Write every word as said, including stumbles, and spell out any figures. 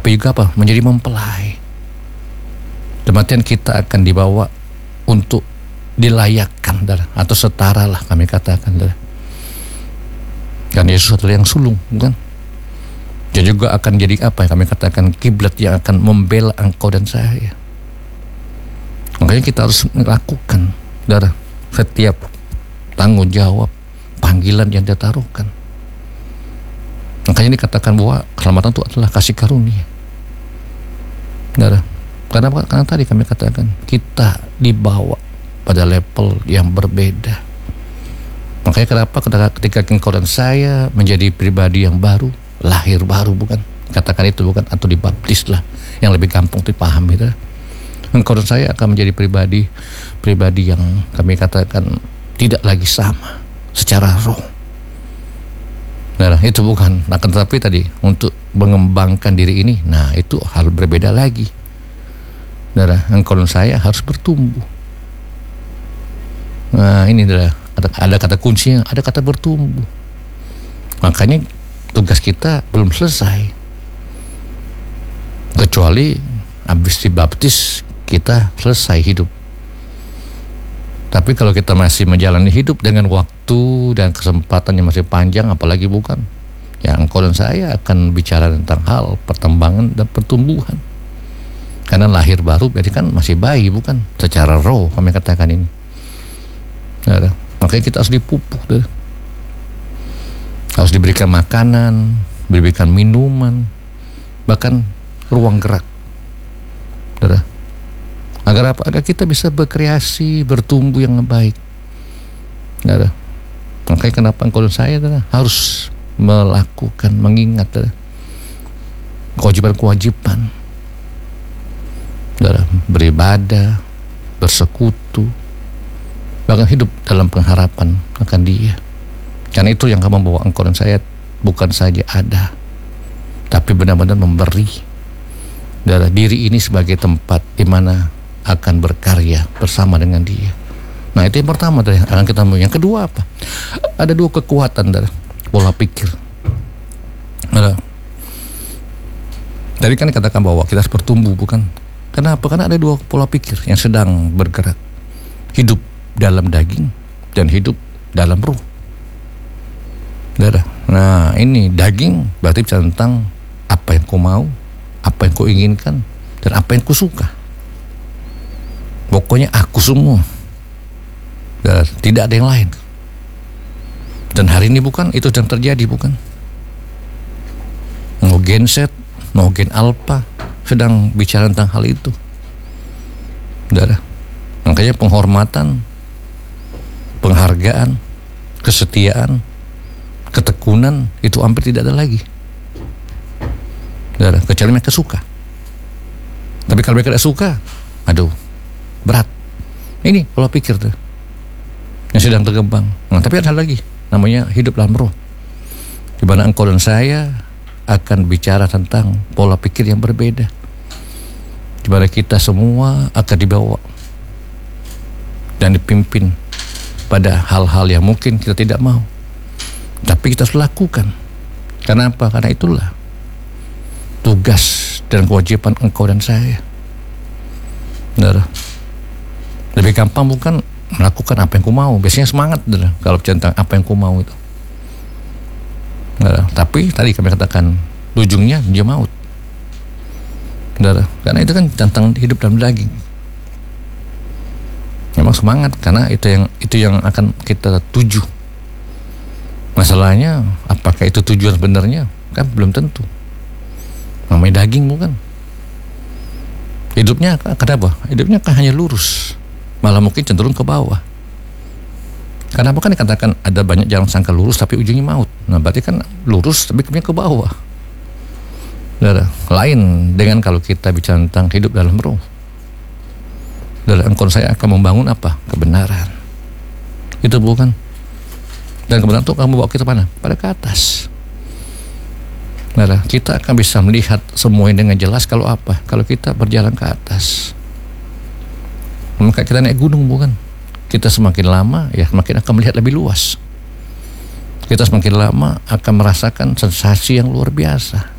tapi juga apa? Menjadi mempelai. Demikian kita akan dibawa untuk dilayakkan, saudara, atau setara lah kami katakan, saudara. Kan Yesus adalah yang sulung, bukan? Dia juga akan jadi apa yang kami katakan, kiblat yang akan membela engkau dan saya. Makanya kita harus melakukan, saudara, setiap tanggung jawab panggilan yang dia taruhkan. Makanya dikatakan bahwa keselamatan itu adalah kasih karunia, saudara. Karena karena tadi kami katakan kita dibawa pada level yang berbeda. Makanya kenapa ketika engkau dan saya menjadi pribadi yang baru, lahir baru, bukan? Katakan itu, bukan? Atau dibaptis lah, yang lebih gampang dipahami. Gitu. Engkau dan saya akan menjadi pribadi pribadi yang kami katakan tidak lagi sama secara roh. Nah, itu bukan. Nah, tetapi tadi untuk mengembangkan diri ini, nah itu hal berbeda lagi. Saudara, engkau dan saya harus bertumbuh. Nah, ini adalah ada, ada kata kuncinya, ada kata bertumbuh. Makanya tugas kita belum selesai. Kecuali habis dibaptis kita selesai hidup. Tapi kalau kita masih menjalani hidup dengan waktu dan kesempatan yang masih panjang, apalagi bukan, ya engkau dan saya akan bicara tentang hal perkembangan dan pertumbuhan. Karena lahir baru berarti kan masih bayi, bukan? Secara roh kami katakan ini. Nah, makanya kita harus dipupuk, deh. Harus diberikan makanan, diberikan minuman, bahkan ruang gerak, saudara. Agar apa? Agar kita bisa berkreasi, bertumbuh yang baik, saudara. Makanya kenapa engkau dan saya, saudara, harus melakukan, mengingat, saudara, kewajiban-kewajiban, saudara, beribadah, bersekutu, bahkan hidup dalam pengharapan akan Dia. Karena itu yang akan membawa engkau dan saya bukan saja ada, tapi benar-benar memberi darah diri ini sebagai tempat di mana akan berkarya bersama dengan Dia. Nah, itu yang pertama dari akan kita mau. Yang kedua apa? Ada dua kekuatan dari pola pikir. Nah, tadi kan dikatakan bahwa kita harus bertumbuh, bukan? Kenapa? Karena ada dua pola pikir yang sedang bergerak. Hidup dalam daging dan hidup dalam ruh. Nah, ini daging berarti bicara tentang apa yang kau mau, apa yang kau inginkan, dan apa yang kau suka. Pokoknya aku semua. Dan tidak ada yang lain. Dan hari ini bukan, itu sedang terjadi, bukan? No Gen Z, no Gen Alpha sedang bicara tentang hal itu. Saudara, makanya penghormatan, penghargaan, kesetiaan, ketekunan itu hampir tidak ada lagi. Saudara, kecuali mereka suka. Tapi kalau mereka tidak suka, aduh, berat. Ini pola pikir tuh yang sedang terkembang. Nah, tapi ada hal lagi, namanya hidup dalam roh, di mana engkau dan saya akan bicara tentang pola pikir yang berbeda, di mana kita semua akan dibawa dan dipimpin pada hal-hal yang mungkin kita tidak mau, tapi kita harus lakukan. Karena apa? Karena itulah tugas dan kewajiban engkau dan saya. Benar. Lebih gampang bukan melakukan apa yang ku mau. Biasanya semangat, benar, kalau tentang apa yang ku mau itu. Benar. Tapi tadi kami katakan ujungnya dia maut. Benar. Karena itu kan tentang hidup dalam daging. Memang semangat karena itu yang itu yang akan kita tuju. Masalahnya apakah itu tujuan sebenarnya? Kan belum tentu. Namanya daging, bukan? Hidupnya kenapa? Hidupnya kan hanya lurus, malah mungkin cenderung ke bawah. Karena kan dikatakan ada banyak jalan sangka lurus tapi ujungnya maut. Nah, berarti kan lurus tapi ke bawah. Saudara, lain dengan kalau kita bicara tentang hidup dalam roh. Saudara, engkau saya akan membangun apa? Kebenaran. Itu bukan. Dan kebenaran itu akan membawa kita mana? Pada ke atas. Nah, kita akan bisa melihat semuanya dengan jelas kalau apa? Kalau kita berjalan ke atas. Maka kita naik gunung, bukan? Kita semakin lama ya semakin akan melihat lebih luas. Kita semakin lama akan merasakan sensasi yang luar biasa.